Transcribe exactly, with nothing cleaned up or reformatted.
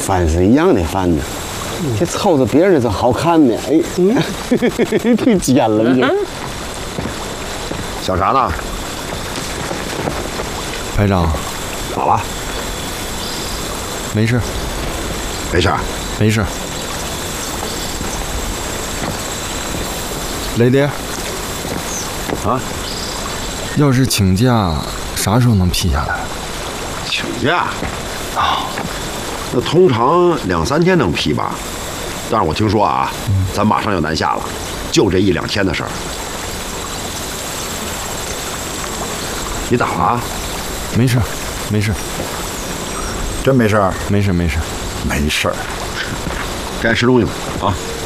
饭是一样的饭呢，这凑着别人这好看呢，哎，忒尖了你。 想啥呢？ 排长， 咋了？ 没事， 没事， 没事。雷爹， 啊， 要是请假，啥时候能批下来？ 请假啊？那通常两三天能批吧？但是我听说啊，嗯、咱马上要南下了，就这一两天的事儿。你咋了？ 没事，没事， 真没事？ 没事，没事， 没事。该吃东西了啊！